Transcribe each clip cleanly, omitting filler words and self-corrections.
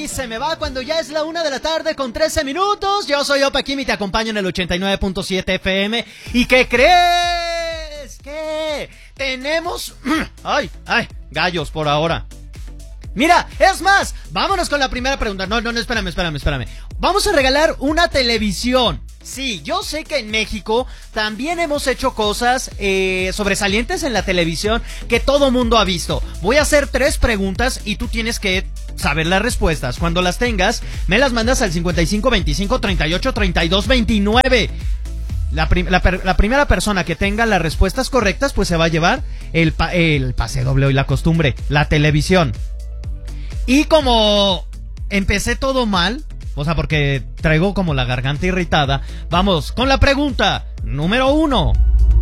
y se me va cuando ya es la 1:13 p.m. Yo soy Opa Kim y te acompaño en el 89.7 FM. ¿Y qué crees? ¿Qué? Tenemos... Ay, gallos por ahora. Mira, es más, vámonos con la primera pregunta. No, espérame. Vamos a regalar una televisión. Sí, yo sé que en México también hemos hecho cosas sobresalientes en la televisión que todo mundo ha visto. Voy a hacer 3 preguntas y tú tienes que saber las respuestas. Cuando las tengas, me las mandas al 55 25 38 32 29. La primera persona que tenga las respuestas correctas, pues se va a llevar el pase doble y la costumbre, la televisión. Y como empecé todo mal, o sea, porque traigo como la garganta irritada, vamos con la pregunta número 1.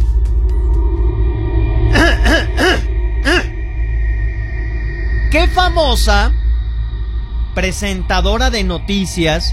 ¿Qué famosa presentadora de noticias?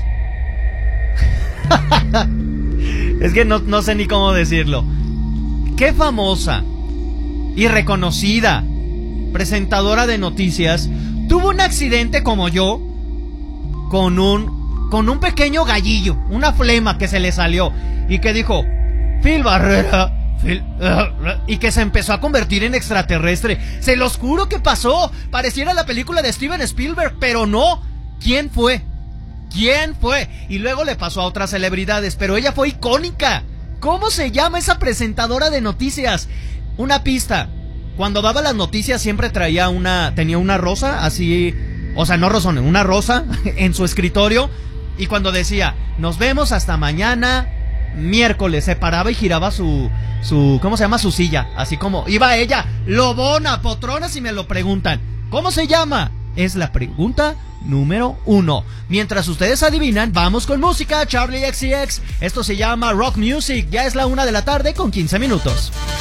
Es que no sé ni cómo decirlo. ¿Qué famosa y reconocida presentadora de noticias tuvo un accidente como yo con un pequeño gallillo, una flema que se le salió y que dijo Phil Barrera, y que se empezó a convertir en extraterrestre? Se los juro que pasó. Pareciera la película de Steven Spielberg, pero no. ¿Quién fue? Y luego le pasó a otras celebridades, pero ella fue icónica. ¿Cómo se llama esa presentadora de noticias? Una pista. Cuando daba las noticias siempre tenía una rosa, así, o sea, no rosón, una rosa en su escritorio. Y cuando decía, nos vemos hasta mañana, miércoles, se paraba y giraba su ¿cómo se llama? Su silla. Así como iba ella, lobona, potrona, si me lo preguntan. ¿Cómo se llama? Es la pregunta número 1. Mientras ustedes adivinan, vamos con música. Charlie XCX. Esto se llama Rock Music. Ya es la 1:15 p.m.